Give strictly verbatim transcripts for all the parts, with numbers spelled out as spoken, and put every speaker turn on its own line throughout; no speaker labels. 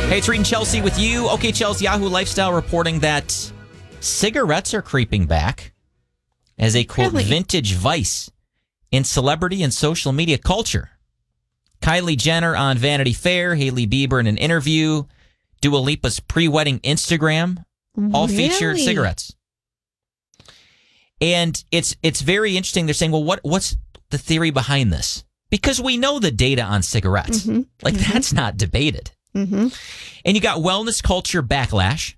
Hey, it's Reed and Chelsea with you. Okay, Chelsea, Yahoo Lifestyle reporting that cigarettes are creeping back as a, quote,
Really?
vintage vice in celebrity and social media culture. Kylie Jenner on Vanity Fair, Hailey Bieber in an interview, Dua Lipa's pre-wedding Instagram, all
Really?
featured cigarettes. And it's it's very interesting. They're saying, well, what what's the theory behind this? Because we know the data on cigarettes.
Mm-hmm.
Like,
mm-hmm.
that's not debated.
Mm-hmm.
And you got wellness culture backlash.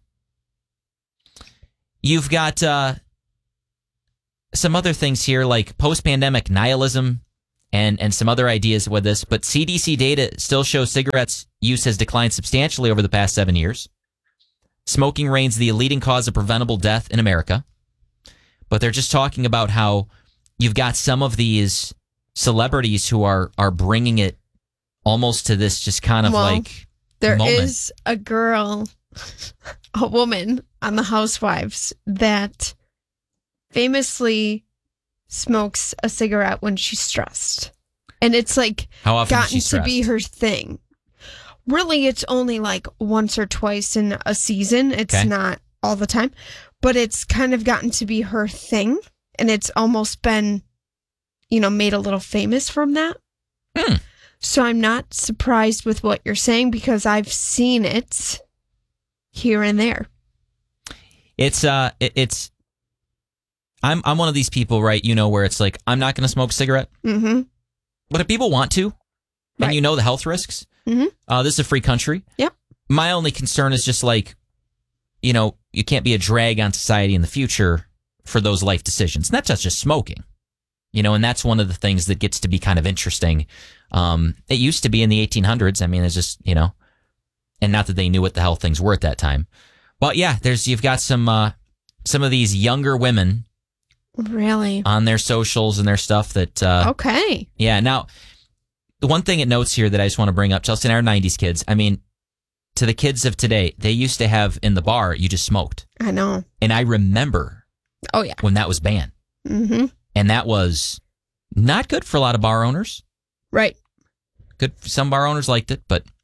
You've got uh, some other things here like post-pandemic nihilism and, and some other ideas with this. But C D C data still shows cigarettes use has declined substantially over the past seven years. Smoking remains the leading cause of preventable death in America. But they're just talking about how you've got some of these celebrities who are are bringing it almost to this just kind of
Well,
like
There
moment.
is a girl, a woman on the Housewives that famously smokes a cigarette when she's stressed. And it's like
How often is
gotten
she
to be
stressed?
her thing. Really, it's only like once or twice in a season. It's
Okay.
not all the time. But it's kind of gotten to be her thing. And it's almost been, you know, made a little famous from that.
Hmm.
So I'm not surprised with what you're saying because I've seen it here and there.
It's uh, it, it's. I'm I'm one of these people, right? You know, where it's like I'm not going to smoke a cigarette,
Mm-hmm.
but if people want to, and
Right.
you know the health risks,
Mhm.
uh, this is a free country.
Yep.
My only concern is just like, you know, you can't be a drag on society in the future for those life decisions. And that's not just smoking, you know, and that's one of the things that gets to be kind of interesting. Um, it used to be in the eighteen hundreds. I mean, it's just, you know, and not that they knew what the hell things were at that time. But yeah, there's you've got some uh, some of these younger women
Really?
on their socials and their stuff that, uh,
Okay.
yeah. Now, the one thing it notes here that I just want to bring up, Chelsea and I are nineties kids. I mean, to the kids of today, they used to have in the bar, you just smoked.
I know.
And I remember
Oh, yeah.
when that was banned.
Mm-hmm.
And that was not good for a lot of bar owners.
Right.
Good, some bar owners liked it, but